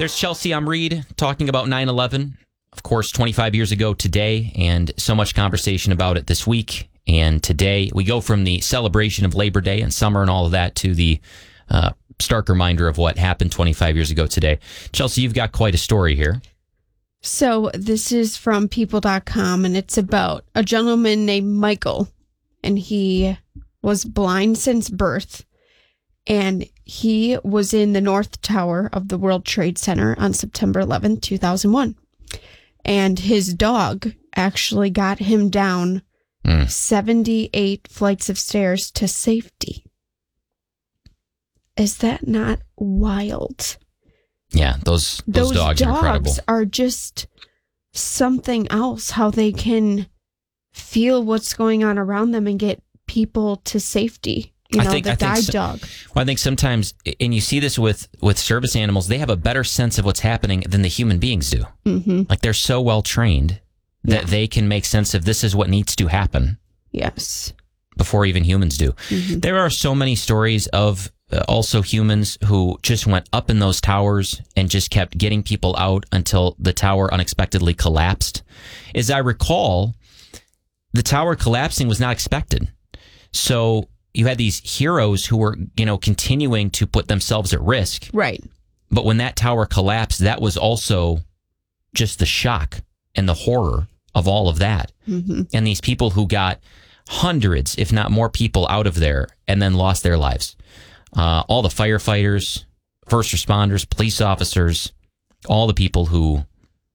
There's Chelsea. I'm Reed talking about 9/11. Of course, 25 years ago today, and so much conversation about it this week. And today, we go from the celebration of Labor Day and summer and all of that to the stark reminder of what happened 25 years ago today. Chelsea, you've got quite a story here. So this is from people.com, and it's about a gentleman named Michael, and he was blind since birth, and he was in the North Tower of the World Trade Center on September 11th, 2001. And his dog actually got him down 78 flights of stairs to safety. Is that not wild? Yeah, those dogs are incredible. Dogs are just something else, how they can feel what's going on around them and get people to safety. The guide dog. Well, I think sometimes, and you see this with service animals, they have a better sense of what's happening than the human beings do. Mm-hmm. Like they're so well trained that they can make sense of this is what needs to happen. Yes. Before even humans do. Mm-hmm. There are so many stories of also humans who just went up in those towers and just kept getting people out until the tower unexpectedly collapsed. As I recall, the tower collapsing was not expected. So you had these heroes who were, continuing to put themselves at risk. Right. But when that tower collapsed, that was also just the shock and the horror of all of that. Mm-hmm. And these people who got hundreds, if not more people out of there and then lost their lives. All the firefighters, first responders, police officers, all the people who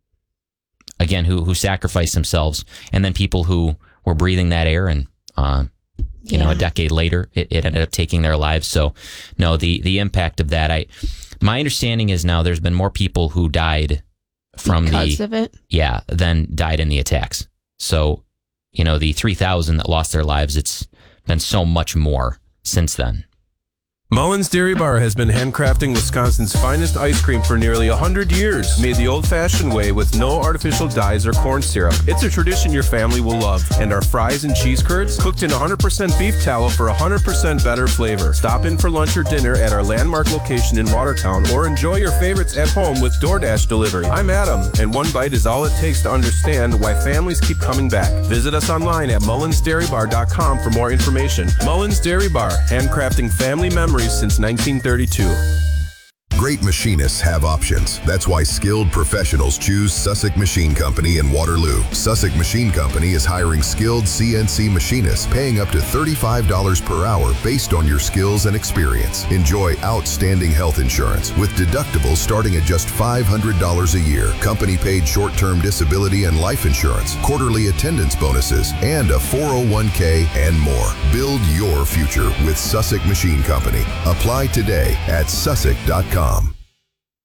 sacrificed themselves, and then people who were breathing that air, and a decade later, it ended up taking their lives. So, no, the impact of that. My understanding is now there's been more people who died because of it. Yeah, than died in the attacks. So, the 3,000 that lost their lives, it's been so much more since then. Mullins Dairy Bar has been handcrafting Wisconsin's finest ice cream for nearly 100 years, made the old-fashioned way with no artificial dyes or corn syrup. It's a tradition your family will love. And our fries and cheese curds, cooked in 100% beef tallow for 100% better flavor. Stop in for lunch or dinner at our landmark location in Watertown, or enjoy your favorites at home with DoorDash delivery. I'm Adam, and one bite is all it takes to understand why families keep coming back. Visit us online at mullinsdairybar.com for more information. Mullins Dairy Bar, handcrafting family memories since 1932. Great machinists have options. That's why skilled professionals choose Sussex Machine Company in Waterloo. Sussex Machine Company is hiring skilled CNC machinists, paying up to $35 per hour based on your skills and experience. Enjoy outstanding health insurance with deductibles starting at just $500 a year, company-paid short-term disability and life insurance, quarterly attendance bonuses, and a 401k and more. Build your future with Sussex Machine Company. Apply today at sussex.com.